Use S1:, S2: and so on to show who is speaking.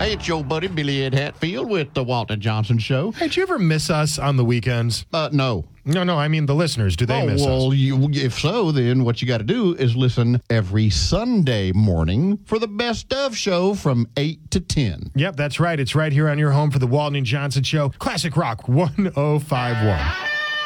S1: Hey, it's your buddy Billy Ed Hatfield with the Walton Johnson Show.
S2: Hey, do you ever miss us on the weekends?
S1: No.
S2: No, I mean the listeners. Do they miss us?
S1: Well, if so, then what you got to do is listen every Sunday morning for the Best Of show from 8 to 10.
S2: Yep, that's right. It's right here on your home for the Walton and Johnson Show. Classic Rock 1051.